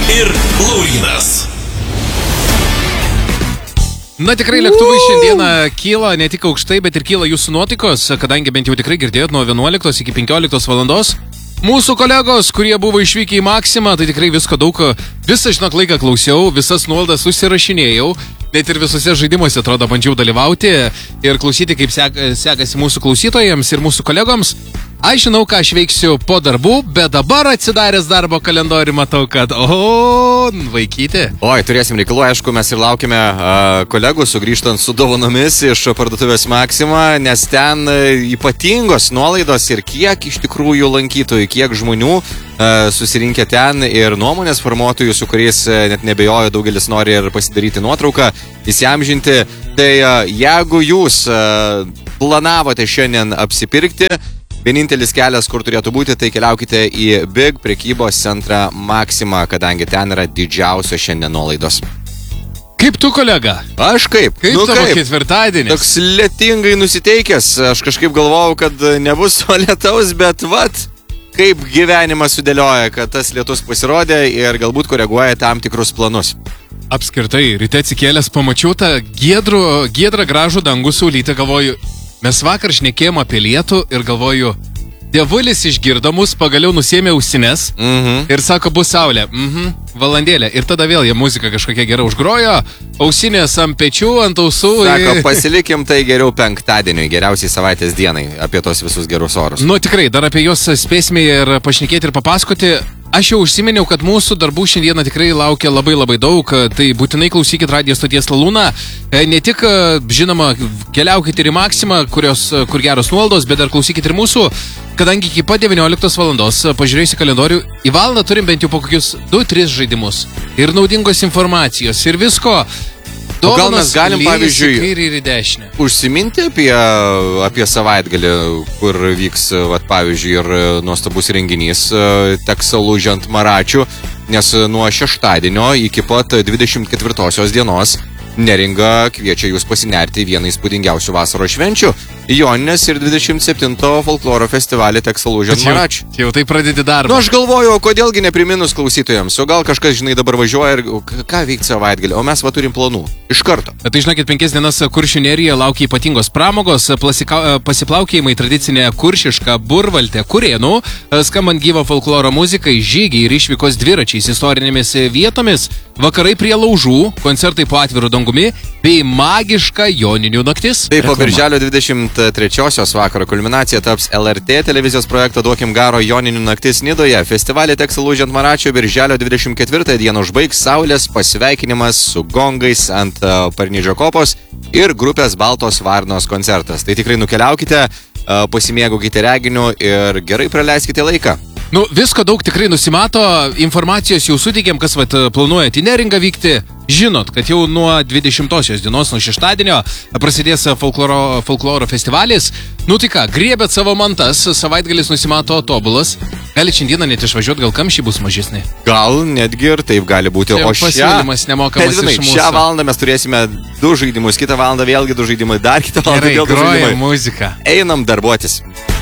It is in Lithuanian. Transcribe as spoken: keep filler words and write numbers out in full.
ir Laurynas. Na tikrai lėktuvai šiandieną kyla ne tik aukštai, bet ir kyla jūsų nuotaikos, kadangi bent jau tikrai girdėjot nuo vienuoliktos iki penkioliktos valandos. Mūsų kolegos, kurie buvo išvykę į Maksimą, tai tikrai visko daug, visą žinok laiką klausiau, visas nuolaidas susirašinėjau, net ir visose žaidimuose atrodo bandžiau dalyvauti ir klausyti, kaip sek, sekasi mūsų klausytojams ir mūsų kolegoms. Aš žinau, ką aš veiksiu po darbų, bet dabar atsidaręs darbo kalendorių matau, kad o, vaikyti. Oi, turėsim reikalų, aišku, mes ir laukime uh, kolegų sugrįžtant su dovanomis iš parduotuvės Maxima, nes ten uh, ypatingos nuolaidos ir kiek iš tikrųjų lankytojų, kiek žmonių uh, susirinkę ten ir nuomonės formuotojų, su kuriais uh, net nebejoju, daugelis nori ir pasidaryti nuotrauką, įsiamžinti. Tai uh, jeigu jūs uh, planavote šiandien apsipirkti, vienintelis kelias, kur turėtų būti, tai keliaukite į Big prekybos centrą Maxima, kadangi ten yra didžiausios šiandien nuolaidos. Kaip tu, kolega? Aš kaip? Kaip nu, tavo kaip? Ketvirtadienis? Toks lietingai nusiteikęs. Aš kažkaip galvojau, kad nebus to lietaus, bet vat, kaip gyvenimas sudėlioja, kad tas lietus pasirodė ir galbūt koreguoja tam tikrus planus. Apskritai, ryte atsikėlęs pamačiau tą giedrų, giedrą gražų dangų saulytę, galvoju, mes vakar šnekėjom apie lietų ir galvoju, dievulis išgirdo mus, pagaliau nusėmė ausines Mhm. ir sako, bus saulė, mhm, valandėlė. Ir tada vėl jie muzika kažkokia gera užgrojo, ausinės ant pečių, ant ausų. Sako, pasilikim tai geriau penktadieniui, geriausiai savaitės dienai, apie tos visus gerus orus. Nu tikrai, dar apie juos spėsime ir pašnekėti ir papasakoti. Aš jau užsiminiau, kad mūsų darbų šiandieną tikrai laukia labai labai daug, tai būtinai klausykit radijo stoties Lalūną. Ne tik, žinoma, keliaukite ir į Maksimą, kurios, kur geros nuolaidos, bet dar klausykit ir mūsų, kadangi iki pat devynioliktos valandos, pažiūrėjus į kalendorių, į valandą turim bent jau po kokius du tris žaidimus. Ir naudingos informacijos, ir visko. O gal mes galim, pavyzdžiui, kairį ir į dešinę. užsiminti apie, apie savaitgalį, kur vyks, vat, pavyzdžiui, ir nuostabus renginys teks lūžiant Maračių, nes nuo šeštadienio iki pat dvidešimt ketvirtosios dienos Neringa kviečia jūs pasinerti į vieną įspūdingiausių vasaros švenčių – Joninės ir dvidešimt septinto folkloro festivalį teks lūžiant Maračių. Jau tai pradedi darbą. Nu, aš galvoju, kodėlgi nepriminus klausytojams, o gal kažkas, žinai, dabar važiuoja ir ką veikti savaitgalį, o mes va turim planų. Iš karto. Tai žinokit, penkias dienas Kuršių nerijoje laukia ypatingos pramogos, plasika, pasiplaukėjimai tradicinė kuršiška burvaltė Kurėnų, skambant gyvą folkloro muzikai, žygiai ir išvykos dviračiais istorinėmis vietomis, vakarai prie laužų, koncertai po atvirų dangumi bei magiška Joninių naktis. Tai po birželio dvidešimt trečiosios vakaro kulminacija taps L R T televizijos projekto Duokim garo Joninių naktis Nidoje. Festivalį teks lūžiant Maračių birželio dvidešimt ketvirtąją dieną užbaigs Saulės pasveikinimas su gongais ant uh, Parnidžio kopos ir grupės Baltos varnos koncertas. Tai tikrai nukeliaukite, uh, pasimėgaukite reginiu ir gerai praleiskite laiką. Nu, visko daug tikrai nusimato, informacijos jau suteikėm, kas vat, planuojat į Neringą vykti. Žinot, kad jau nuo dvidešimtosios dienos, nuo šeštadienio, prasidės folkloro, folkloro festivalis. Nu tai ką, griebėt savo mantas, savaitgalis nusimato tobulas. Galit šiandieną net išvažiuoti, gal kamščiai bus mažesni. Gal netgi ir taip gali būti. Tai o šią, nemokamas žinai, iš mūsų. šią valandą mes turėsime du žaidimus, kitą valandą vėlgi du žaidimai, dar kitą valandą Gerai, vėl du grojam žaidimai. muziką. Einam darbuotis.